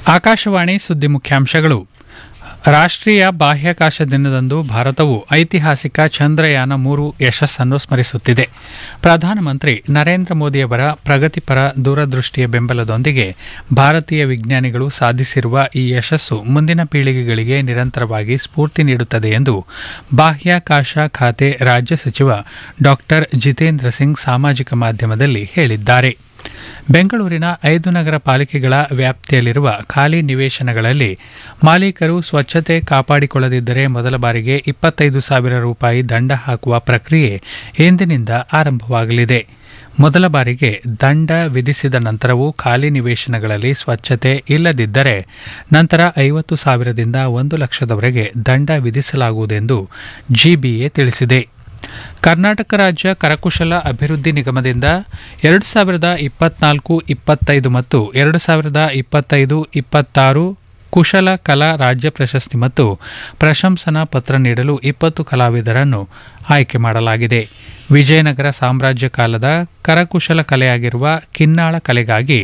ಆಕಾಶವಾಣಿ ಸುದ್ದಿ ಮುಖ್ಯಾಂಶಗಳು. ರಾಷ್ಟ್ರೀಯ ಬಾಹ್ಯಾಕಾಶ ದಿನದಂದು ಭಾರತವು ಐತಿಹಾಸಿಕ ಚಂದ್ರಯಾನ 3 ಯಶಸ್ಸನ್ನು ಸ್ಮರಿಸುತ್ತಿದೆ. ಪ್ರಧಾನಮಂತ್ರಿ ನರೇಂದ್ರ ಮೋದಿಯವರ ಪ್ರಗತಿಪರ ದೂರದೃಷ್ಟಿಯ ಬೆಂಬಲದೊಂದಿಗೆ ಭಾರತೀಯ ವಿಜ್ಞಾನಿಗಳು ಸಾಧಿಸಿರುವ ಈ ಯಶಸ್ಸು ಮುಂದಿನ ಪೀಳಿಗೆಗಳಿಗೆ ನಿರಂತರವಾಗಿ ಸ್ಫೂರ್ತಿ ನೀಡುತ್ತದೆ ಎಂದು ಬಾಹ್ಯಾಕಾಶ ಖಾತೆ ರಾಜ್ಯ ಸಚಿವ ಡಾ ಜಿತೇಂದ್ರ ಸಿಂಗ್ ಸಾಮಾಜಿಕ ಮಾಧ್ಯಮದಲ್ಲಿ ಹೇಳಿದ್ದಾರೆ. ಬೆಂಗಳೂರಿನ 5 ನಗರ ಪಾಲಿಕೆಗಳ ವ್ಯಾಪ್ತಿಯಲ್ಲಿರುವ ಖಾಲಿ ನಿವೇಶನಗಳಲ್ಲಿ ಮಾಲೀಕರು ಸ್ವಚ್ಛತೆ ಕಾಪಾಡಿಕೊಳ್ಳದಿದ್ದರೆ ಮೊದಲ ಬಾರಿಗೆ 25,000 ರೂಪಾಯಿ ದಂಡ ಹಾಕುವ ಪ್ರಕ್ರಿಯೆ ಇಂದಿನಿಂದ ಆರಂಭವಾಗಲಿದೆ. ಮೊದಲ ಬಾರಿಗೆ ದಂಡ ವಿಧಿಸಿದ ನಂತರವೂ ಖಾಲಿ ನಿವೇಶನಗಳಲ್ಲಿ ಸ್ವಚ್ಛತೆ ಇಲ್ಲದಿದ್ದರೆ ನಂತರ 50,000ದಿಂದ 1,00,000ದವರೆಗೆ ದಂಡ ವಿಧಿಸಲಾಗುವುದೆಂದು ಜಿಬಿಎ ತಿಳಿಸಿದೆ. ಕರ್ನಾಟಕ ರಾಜ್ಯ ಕರಕುಶಲ ಅಭಿವೃದ್ಧಿ ನಿಗಮದಿಂದ 2024-25 ಮತ್ತು 2025-26 ಕುಶಲ ಕಲಾ ರಾಜ್ಯ ಪ್ರಶಸ್ತಿ ಮತ್ತು ಪ್ರಶಂಸನಾ ಪತ್ರ ನೀಡಲು 20 ಕಲಾವಿದರನ್ನು ಆಯ್ಕೆ ಮಾಡಲಾಗಿದೆ. ವಿಜಯನಗರ ಸಾಮ್ರಾಜ್ಯ ಕಾಲದ ಕರಕುಶಲ ಕಲೆಯಾಗಿರುವ ಕಿನ್ನಾಳ ಕಲೆಗಾಗಿ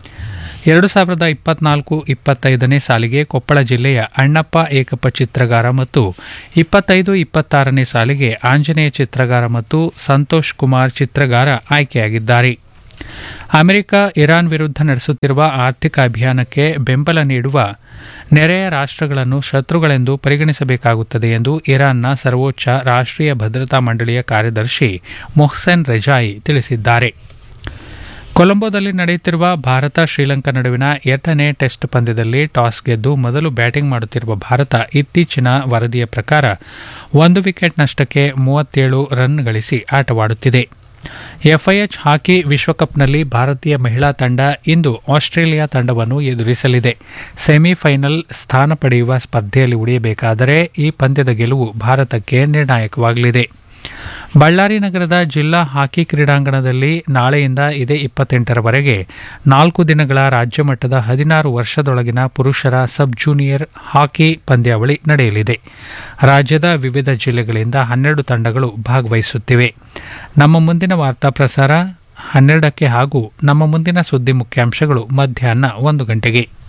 2024-25ನೇ ಸಾಲಿಗೆ ಕೊಪ್ಪಳ ಜಿಲ್ಲೆಯ ಅಣ್ಣಪ್ಪ ಏಕಪ್ಪ ಚಿತ್ರಗಾರ ಮತ್ತು 25-26ನೇ ಸಾಲಿಗೆ ಆಂಜನೇಯ ಚಿತ್ರಗಾರ ಮತ್ತು ಸಂತೋಷ್ ಕುಮಾರ್ ಚಿತ್ರಗಾರ ಆಯ್ಕೆಯಾಗಿದ್ದಾರೆ. ಅಮೆರಿಕ ಇರಾನ್ ವಿರುದ್ಧ ನಡೆಸುತ್ತಿರುವ ಆರ್ಥಿಕ ಅಭಿಯಾನಕ್ಕೆ ಬೆಂಬಲ ನೀಡುವ ನೆರೆಯ ರಾಷ್ಟ್ರಗಳನ್ನು ಶತ್ರುಗಳೆಂದು ಪರಿಗಣಿಸಬೇಕಾಗುತ್ತದೆ ಎಂದು ಇರಾನ್ನ ಸರ್ವೋಚ್ಚ ರಾಷ್ಟ್ರೀಯ ಭದ್ರತಾ ಮಂಡಳಿಯ ಕಾರ್ಯದರ್ಶಿ ಮೊಹ್ಸೆನ್ ರೆಜಾಯಿ ತಿಳಿಸಿದ್ದಾರೆ. ಕೊಲಂಬೋದಲ್ಲಿ ನಡೆಯುತ್ತಿರುವ ಭಾರತ ಶ್ರೀಲಂಕಾ ನಡುವಿನ 8ನೇ ಟೆಸ್ಟ್ ಪಂದ್ಯದಲ್ಲಿ ಟಾಸ್ ಗೆದ್ದು ಮೊದಲು ಬ್ಯಾಟಿಂಗ್ ಮಾಡುತ್ತಿರುವ ಭಾರತ ಇತ್ತೀಚಿನ ವರದಿಯ ಪ್ರಕಾರ 1 ವಿಕೆಟ್ ನಷ್ಟಕ್ಕೆ 37 ರನ್ ಗಳಿಸಿ ಆಟವಾಡುತ್ತಿದೆ. ಎಫ್ಐಎಚ್ ಹಾಕಿ ವಿಶ್ವಕಪ್ನಲ್ಲಿ ಭಾರತೀಯ ಮಹಿಳಾ ತಂಡ ಇಂದು ಆಸ್ಟ್ರೇಲಿಯಾ ತಂಡವನ್ನು ಎದುರಿಸಲಿದೆ. ಸೆಮಿಫೈನಲ್ ಸ್ಥಾನ ಪಡೆಯುವ ಸ್ಪರ್ಧೆಯಲ್ಲಿ ಉಳಿಯಬೇಕಾದರೆ ಈ ಪಂದ್ಯದ ಗೆಲುವು ಭಾರತಕ್ಕೆ ನಿರ್ಣಾಯಕವಾಗಲಿದೆ. ಬಳ್ಳಾರಿ ನಗರದ ಜಿಲ್ಲಾ ಹಾಕಿ ಕ್ರೀಡಾಂಗಣದಲ್ಲಿ ನಾಳೆಯಿಂದ ಇದೇ 28ರವರೆಗೆ 4 ದಿನಗಳ ರಾಜ್ಯ ಮಟ್ಟದ 16 ವರ್ಷದೊಳಗಿನ ಪುರುಷರ ಸಬ್ ಜೂನಿಯರ್ ಹಾಕಿ ಪಂದ್ಯಾವಳಿ ನಡೆಯಲಿದೆ. ರಾಜ್ಯದ ವಿವಿಧ ಜಿಲ್ಲೆಗಳಿಂದ 12 ತಂಡಗಳು ಭಾಗವಹಿಸುತ್ತಿವೆ. ನಮ್ಮ ಮುಂದಿನ ವಾರ್ತಾ ಪ್ರಸಾರ 12ಕ್ಕೆ ಹಾಗೂ ನಮ್ಮ ಮುಂದಿನ ಸುದ್ದಿ ಮುಖ್ಯಾಂಶಗಳು ಮಧ್ಯಾಹ್ನ 1 ಗಂಟೆಗೆ.